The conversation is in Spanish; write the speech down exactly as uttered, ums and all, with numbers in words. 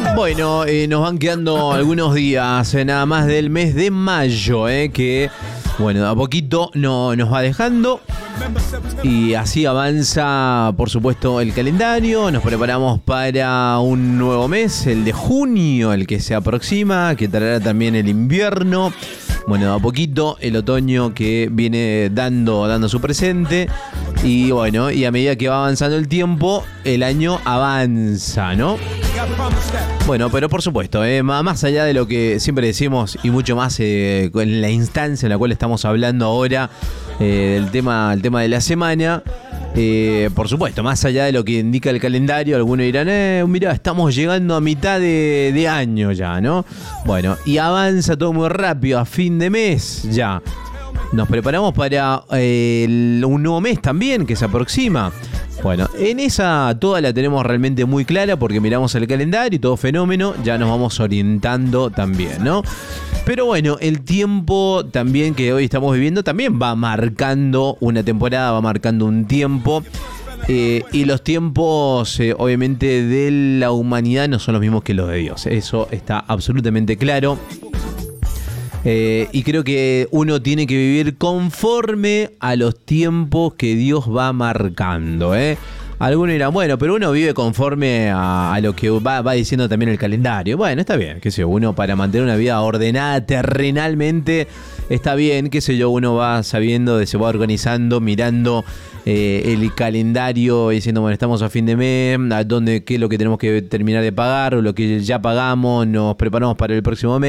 Bueno, eh, nos van quedando algunos días, eh, nada más del mes de mayo, eh, que, bueno, a poquito no, nos va dejando. Y así avanza, por supuesto, el calendario. Nos preparamos para un nuevo mes, el de junio, el que se aproxima, que traerá también el invierno. Bueno, a poquito el otoño que viene dando, dando su presente. Y bueno, y a medida que va avanzando el tiempo, el año avanza, ¿no? Bueno, pero por supuesto, eh, más allá de lo que siempre decimos y mucho más eh, en la instancia en la cual estamos hablando ahora eh, del tema, el tema de la semana, eh, por supuesto, más allá de lo que indica el calendario, algunos dirán, eh, mira, estamos llegando a mitad de, de año ya, ¿no? Bueno, y avanza todo muy rápido, a fin de mes ya. Nos preparamos para eh, el, un nuevo mes también que se aproxima. Bueno, en esa toda la tenemos realmente muy clara porque miramos el calendario y todo fenómeno, ya nos vamos orientando también, ¿no? Pero bueno, el tiempo también que hoy estamos viviendo también va marcando una temporada, va marcando un tiempo. Eh, y los tiempos, eh, obviamente, de la humanidad no son los mismos que los de Dios. Eso está absolutamente claro. Eh, y creo que uno tiene que vivir conforme a los tiempos que Dios va marcando, ¿eh? Algunos dirán, bueno, pero uno vive conforme a, a lo que va, va diciendo también el calendario. Bueno, está bien, qué sé yo, uno para mantener una vida ordenada terrenalmente está bien, qué sé yo, uno va sabiendo, se va organizando, mirando eh, el calendario, diciendo, bueno, estamos a fin de mes, a dónde, qué es lo que tenemos que terminar de pagar, o lo que ya pagamos, nos preparamos para el próximo mes.